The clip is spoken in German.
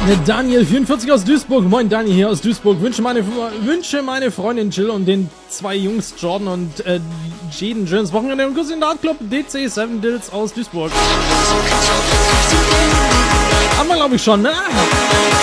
Der Daniel 44 aus Duisburg. Moin Daniel hier aus Duisburg. Wünsche meine Freundin Jill und den zwei Jungs Jordan und Jaden schönes Wochenende und Kuss in den Dartclub DC7 Dills aus Duisburg. Haben wir glaube ich schon, ne?